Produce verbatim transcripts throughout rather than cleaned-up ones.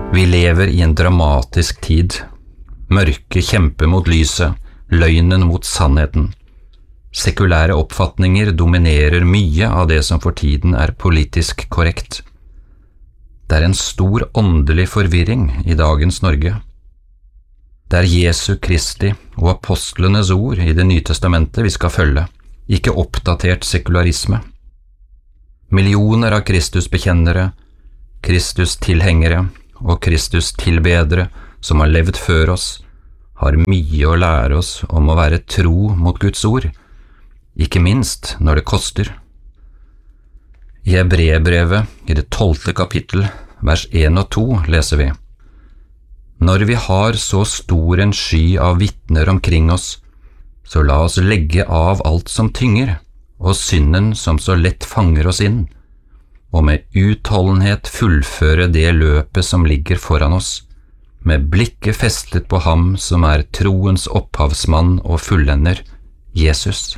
Vi lever i en dramatisk tid. Mørke kjemper mot lyset, løgnen mot sannheten. Sekulære oppfatninger dominerer mye av det som for tiden er politisk korrekt. Det er en stor åndelig forvirring i dagens Norge. Det er Jesu Kristi og apostlenes ord i Det nye testamentet vi skal følge, ikke oppdatert sekularisme. Millioner av Kristus-bekjennere, Kristus-tilhengere og Kristus-tilbedere som har levd før oss, har mye å lære oss om å være tro mot Guds ord, ikke minst når det koster. I Hebreerbrevet, i det tolvte kapittel, vers én og to, leser vi: Når vi har så stor en sky av vitner omkring oss, så la oss legge av alt som tynger, og synden som så lett fanger oss inn, og med utholdenhet fullføre det løpet som ligger foran oss, med blikket festet på ham som er troens opphavsmann og fullender, Jesus.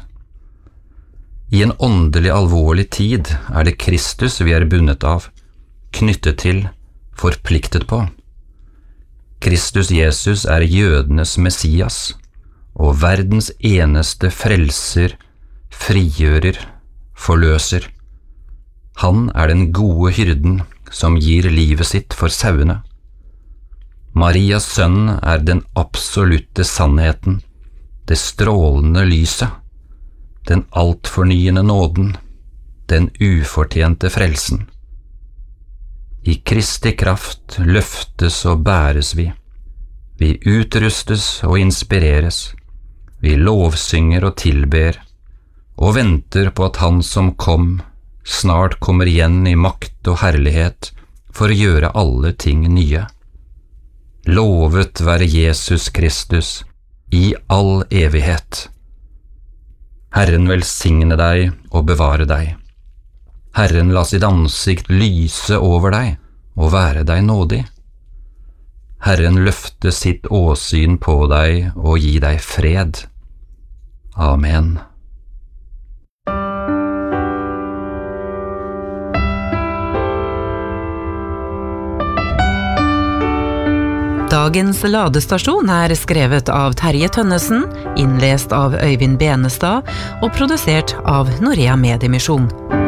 I en åndelig alvorlig tid er det Kristus vi er bundet av, knyttet til, forpliktet på. Kristus Jesus er jødenes Messias, og verdens eneste frelser, frigjører, forløser. Han er den gode hyrden som gir livet sitt for sauene. Marias sønn er den absolutte sannheten, det strålende lyset, den altfornyende nåden, den ufortjente frelsen. I Kristi kraft løftes og bæres vi. Vi utrustes og inspireres. Vi lovsynger og tilber, og venter på at Han som kom, snart kommer igjen i makt og herlighet for å gjøre alle ting nye. Lovet være Jesus Kristus i all evighet. Herren velsigne deg og bevare deg. Herren la sitt ansikt lyse over deg og være deg nådig. Herren løfte sitt åsyn på deg og gi deg fred. Amen. Dagens ladestasjon er skrevet av Terje Tønnesen, innlest av Øyvind Benestad og produsert av Norea Mediemisjon.